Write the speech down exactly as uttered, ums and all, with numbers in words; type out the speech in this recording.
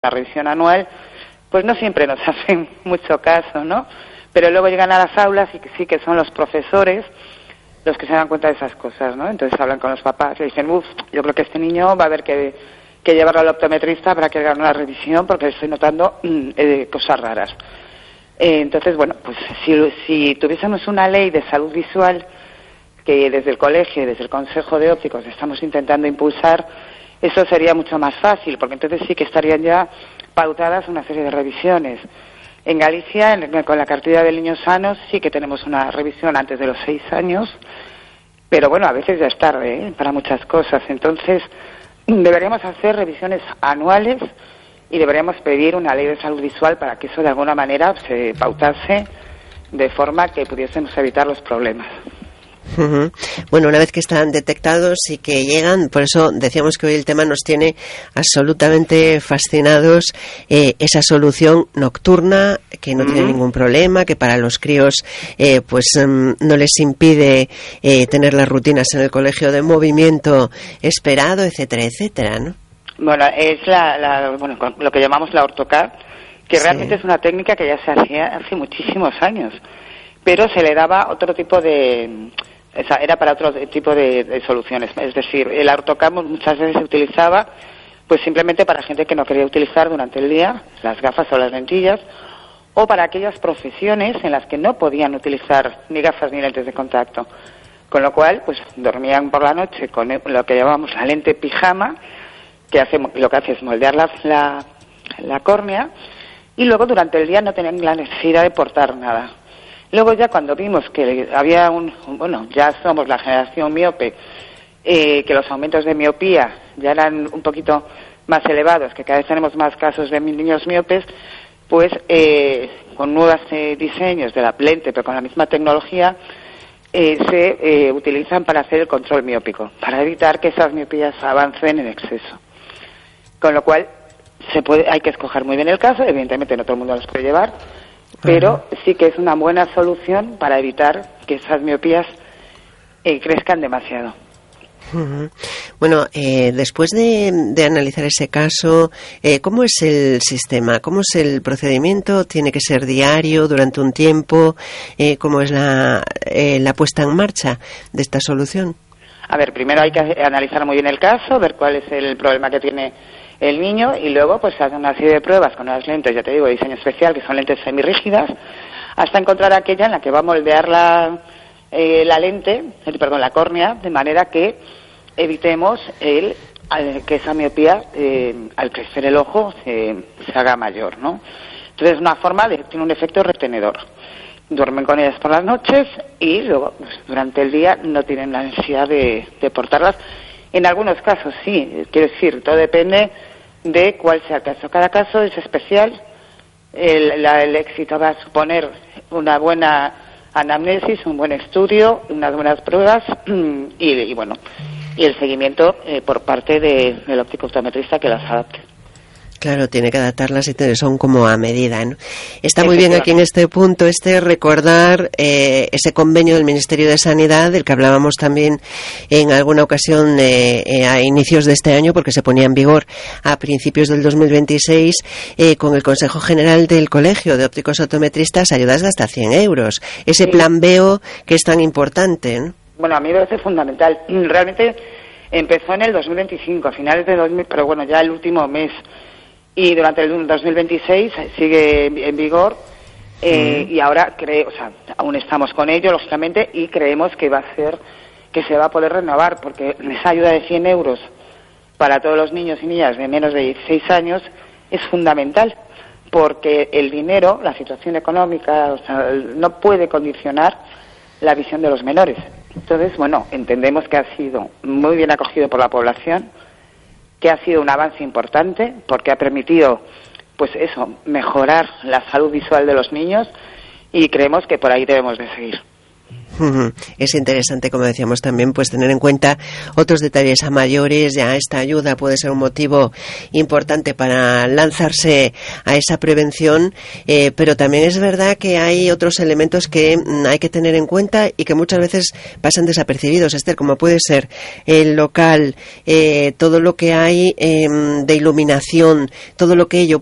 la revisión anual, pues no siempre nos hacen mucho caso, ¿no? Pero luego llegan a las aulas y que sí que son los profesores los que se dan cuenta de esas cosas, ¿no? Entonces hablan con los papás y dicen, uff, yo creo que este niño va a haber que, que llevarlo al optometrista para que haga una revisión porque estoy notando mm, eh, cosas raras. Eh, entonces, bueno, pues si, si tuviésemos una ley de salud visual que desde el colegio y desde el Consejo de Ópticos estamos intentando impulsar, eso sería mucho más fácil, porque entonces sí que estarían ya pautadas una serie de revisiones. En Galicia, en, con la cartilla de niños sanos, sí que tenemos una revisión antes de los seis años, pero bueno, a veces ya es tarde, ¿eh?, para muchas cosas. Entonces, deberíamos hacer revisiones anuales y deberíamos pedir una ley de salud visual para que eso de alguna manera se pautase de forma que pudiésemos evitar los problemas. Uh-huh. Bueno, una vez que están detectados y que llegan, por eso decíamos que hoy el tema nos tiene absolutamente fascinados, eh, esa solución nocturna que no uh-huh. tiene ningún problema, que para los críos eh, pues um, no les impide eh, tener las rutinas en el colegio de movimiento esperado, etcétera, etcétera, ¿no? Bueno, es la, la bueno, lo que llamamos la ortocar, que sí. realmente es una técnica que ya se hacía hace muchísimos años, pero se le daba otro tipo de... O sea, era para otro tipo de, de soluciones. Es decir, el AutoCAD muchas veces se utilizaba pues simplemente para gente que no quería utilizar durante el día las gafas o las lentillas, o para aquellas profesiones en las que no podían utilizar ni gafas ni lentes de contacto. Con lo cual, pues dormían por la noche con lo que llamamos la lente pijama, que hace, lo que hace es moldear la, la, la córnea, y luego durante el día no tenían la necesidad de portar nada. Luego ya cuando vimos que había un, bueno, ya somos la generación miope, eh, que los aumentos de miopía ya eran un poquito más elevados, que cada vez tenemos más casos de niños miopes, pues eh, con nuevos eh, diseños de la lente, pero con la misma tecnología, eh, se eh, utilizan para hacer el control miópico, para evitar que esas miopías avancen en exceso. Con lo cual, se puede, hay que escoger muy bien el caso, evidentemente no todo el mundo los puede llevar, pero sí que es una buena solución para evitar que esas miopías eh, crezcan demasiado. Uh-huh. Bueno, eh, después de, de analizar ese caso, eh, ¿cómo es el sistema? ¿Cómo es el procedimiento? ¿Tiene que ser diario, durante un tiempo? Eh, ¿Cómo es la, eh, la puesta en marcha de esta solución? A ver, primero hay que analizar muy bien el caso, ver cuál es el problema que tiene el niño, y luego pues hacer una serie de pruebas con unas lentes, ya te digo, de diseño especial, que son lentes semirrígidas, hasta encontrar aquella en la que va a moldear la, eh, la lente, el, perdón, la córnea, de manera que evitemos el, el que esa miopía, eh, al crecer el ojo, se, se haga mayor, ¿no? Entonces es una forma de, tiene un efecto retenedor. Duermen con ellas por las noches y luego pues, durante el día no tienen la necesidad de, de portarlas. En algunos casos sí, quiero decir, todo depende de cuál sea el caso. Cada caso es especial. El, la, el éxito va a suponer una buena anamnesis, un buen estudio, unas buenas pruebas y, y bueno, y el seguimiento eh, por parte de, del óptico optometrista que las adapte. Claro, tiene que adaptarlas y son como a medida, ¿no? Está muy bien aquí en este punto este recordar eh, ese convenio del Ministerio de Sanidad, del que hablábamos también en alguna ocasión eh, eh, a inicios de este año, porque se ponía en vigor a principios del dos mil veintiséis, eh, con el Consejo General del Colegio de Ópticos Optometristas, ayudas de hasta cien euros. Ese sí. Plan B E O que es tan importante, ¿no? Bueno, a mí me parece fundamental. Realmente empezó en el dos mil veinticinco, a finales de dos mil, pero bueno, ya el último mes. Y durante el dos mil veintiséis sigue en vigor eh, mm. y ahora creo, o sea, aún estamos con ello, lógicamente, y creemos que va a ser, que se va a poder renovar, porque esa ayuda de cien euros para todos los niños y niñas de menos de dieciséis años es fundamental, porque el dinero, la situación económica, o sea, no puede condicionar la visión de los menores. Entonces, bueno, entendemos que ha sido muy bien acogido por la población, que ha sido un avance importante porque ha permitido, pues eso, mejorar la salud visual de los niños, y creemos que por ahí debemos de seguir. Es interesante, como decíamos también, pues tener en cuenta otros detalles a mayores. Ya esta ayuda puede ser un motivo importante para lanzarse a esa prevención, eh, pero también es verdad que hay otros elementos que mm, hay que tener en cuenta y que muchas veces pasan desapercibidos, Esther, como puede ser el local, eh, todo lo que hay eh, de iluminación, todo lo que ello